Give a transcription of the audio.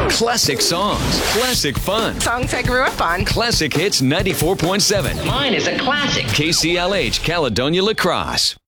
Classic songs, classic fun. Songs I grew up on. Classic Hits 94.7. Mine is a classic. KCLH, Caledonia La Crosse.